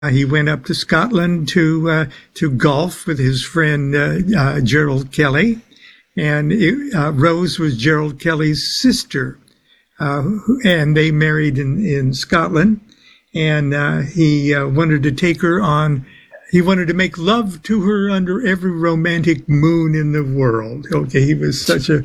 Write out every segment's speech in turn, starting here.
he went up to Scotland to golf with his friend Gerald Kelly, and Rose was Gerald Kelly's sister, and they married in Scotland. And he wanted to take her on. He wanted to make love to her under every romantic moon in the world. Okay, he was such a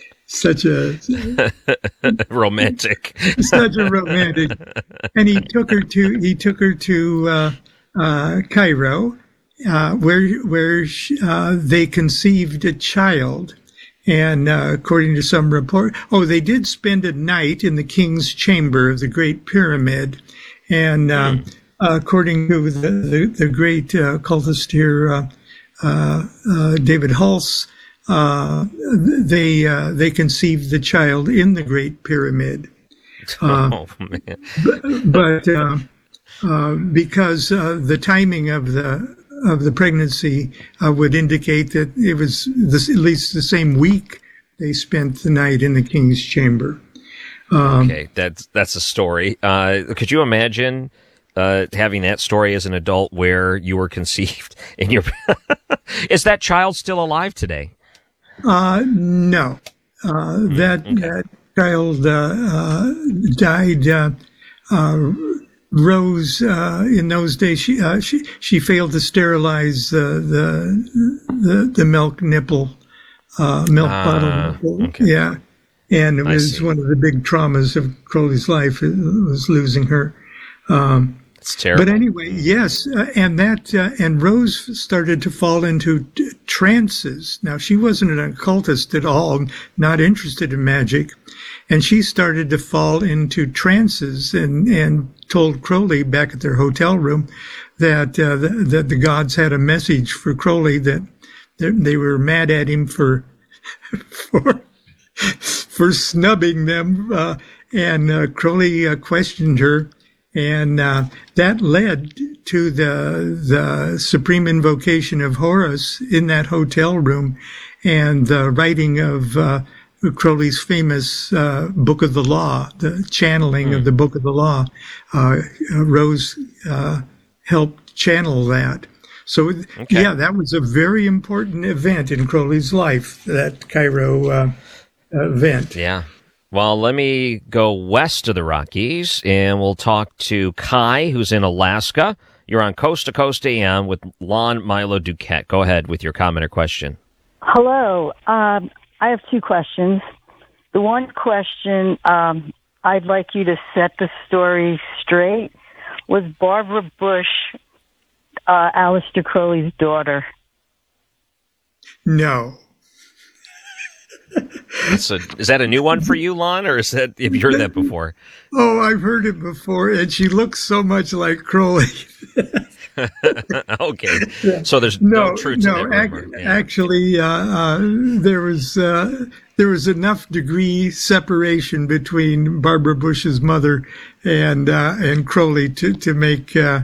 romantic, such a romantic. And he took her to Cairo, where they conceived a child. And according to some report, they did spend a night in the king's chamber of the Great Pyramid. And according to the great occultist here, David Hulse, they conceived the child in the Great Pyramid. Oh man! But because the timing of the pregnancy would indicate that it was at least the same week they spent the night in the king's chamber. Okay, that's a story. Could you imagine having that story as an adult where you were conceived in your? Is that child still alive today? No. That child died. Rose, in those days, she failed to sterilize the milk nipple, milk bottle nipple. Okay. Yeah. And it was one of the big traumas of Crowley's life. It was losing her. It's terrible. But anyway, yes, and Rose started to fall into trances. Now, she wasn't an occultist at all, not interested in magic, and she started to fall into trances and told Crowley back at their hotel room that the gods had a message for Crowley, that they were mad at him for snubbing them, and Crowley questioned her. And that led to the supreme invocation of Horus in that hotel room, and the writing of Crowley's famous Book of the Law, the channeling of the Book of the Law. Rose helped channel that. So, yeah, that was a very important event in Crowley's life, that Cairo event. Yeah. Well, let me go west of the Rockies, and we'll talk to Kai, who's in Alaska. You're on Coast to Coast AM with Lon Milo Duquette. Go ahead with your comment or question. Hello. I have two questions. The one question, I'd like you to set the story straight. Was Barbara Bush Aleister Crowley's daughter? No. Is that a new one for you, Lon, or have you heard that before? Oh, I've heard it before, and she looks so much like Crowley. Okay, so there's no truth to that rumor. Actually, there was enough degree separation between Barbara Bush's mother and Crowley to make that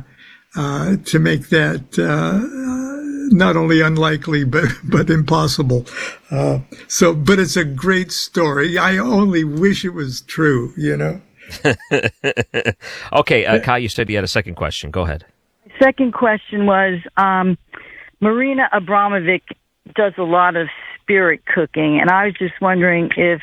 not only unlikely but impossible. But it's a great story. I only wish it was true, you know. Okay, Kai, you said you had a second question. Go ahead. Second question was, Marina Abramovic does a lot of spirit cooking, and I was just wondering if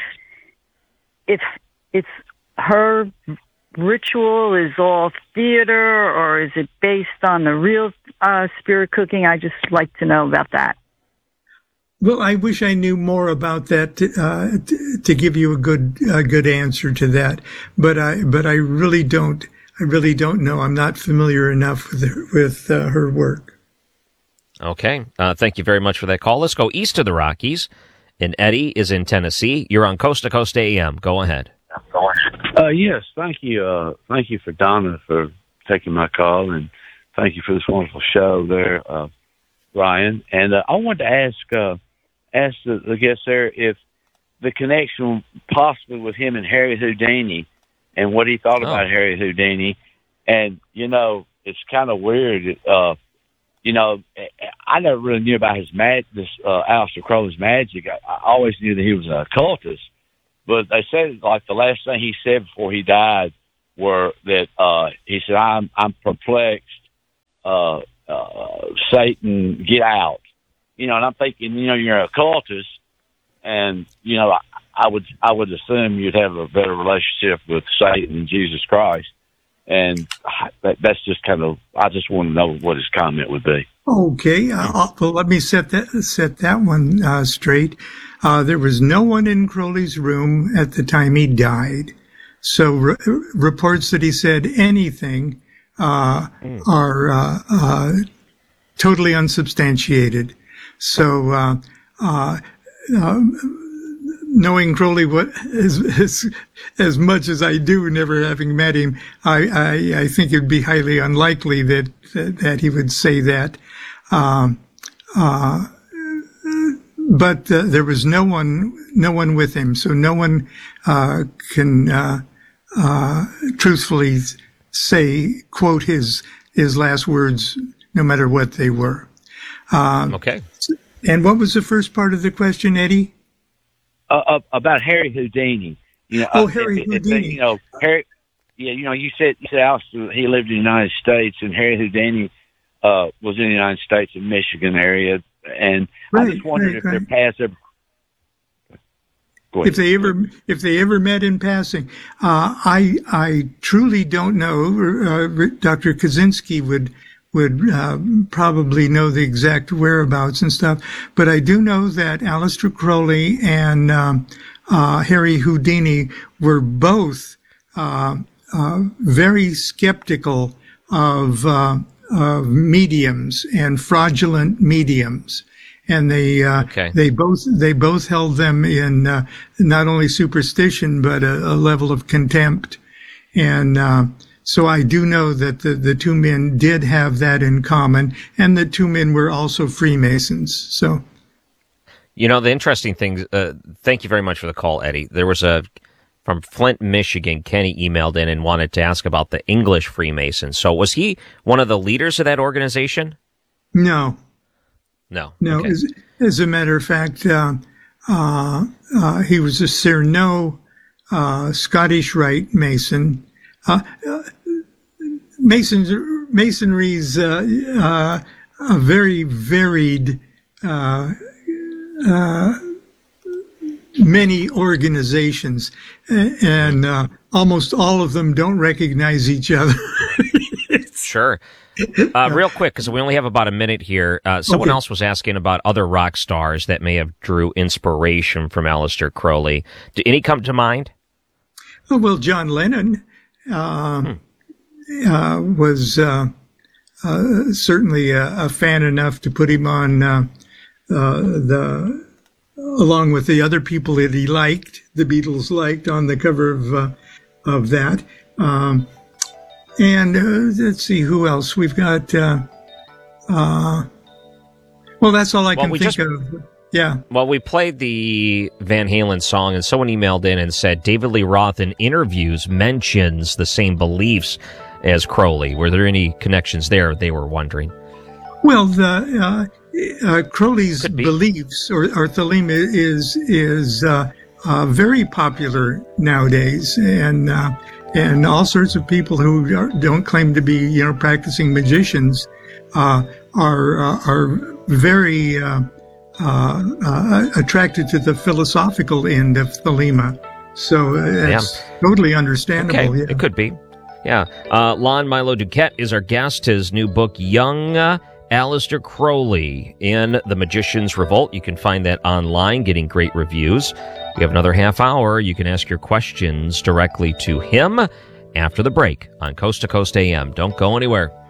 it's her ritual is all theater, or is it based on the real spirit cooking? I just like to know about that. Well, I wish I knew more about that to give you a good answer to that, but I really don't. I really don't know. I'm not familiar enough with her work. Okay. Thank you very much for that call. Let's go east of the Rockies, and Eddie is in Tennessee. You're on Coast to Coast AM. Go ahead. Yes, thank you. Thank you for Donna for taking my call, and thank you for this wonderful show there, Ryan. And I wanted to ask the guest there if the connection possibly with him and Harry Houdini, and what he thought about Harry Houdini. And, you know, it's kind of weird. I never really knew about his Aleister Crowley's magic. I always knew that he was an occultist. But they said, like, the last thing he said before he died were that he said, I'm perplexed Satan, get out. And I'm thinking, you're an occultist, and I would assume you'd have a better relationship with Satan and Jesus Christ, and that's just I just want to know what his comment would be. Okay, well, let me set that one straight. There was no one in Crowley's room at the time he died, so reports that he said anything are totally unsubstantiated. So, knowing Crowley as much as I do, never having met him, I think it'd be highly unlikely that he would say that. But there was no one with him, so no one can truthfully quote his last words, no matter what they were. Okay. And what was the first part of the question, Eddie? About Harry Houdini. Harry Houdini. Harry. Yeah, you said Alistair, he lived in the United States, and Harry Houdini was in the United States in Michigan area, and I just wondered if their paths ever. If they ever met in passing, I truly don't know. Dr. Kaczynski would probably know the exact whereabouts and stuff, but I do know that Aleister Crowley and Harry Houdini were both very skeptical of mediums and fraudulent mediums, and they both held them in not only superstition but a level of contempt, and so I do know that the two men did have that in common, and the two men were also Freemasons. So, the interesting thing. Thank you very much for the call, Eddie. There was from Flint, Michigan. Kenny emailed in and wanted to ask about the English Freemasons. So, was he one of the leaders of that organization? No. Okay. As a matter of fact, he was a Cerno Scottish Rite Mason. Masonry's a very varied, many organizations, and almost all of them don't recognize each other. Sure. Real quick, because we only have about a minute here. Someone else was asking about other rock stars that may have drew inspiration from Aleister Crowley. Do any come to mind? Oh, well, John Lennon was certainly a fan enough to put him on along with the other people that he liked, the Beatles liked, on the cover of that. And let's see who else we've got. Well, that's all I can think of. Yeah. Well, we played the Van Halen song, and someone emailed in and said David Lee Roth in interviews mentions the same beliefs as Crowley. Were there any connections there? They were wondering. Well, Crowley's beliefs or Thelema is very popular nowadays, and all sorts of people who don't claim to be practicing magicians are very attracted to the philosophical end of Thelema. So it's totally understandable. Okay. Yeah. It could be. Yeah. Lon Milo Duquette is our guest. His new book, Young Aleister Crowley in The Magician's Revolt. You can find that online, getting great reviews. We have another half hour. You can ask your questions directly to him after the break on Coast to Coast AM. Don't go anywhere.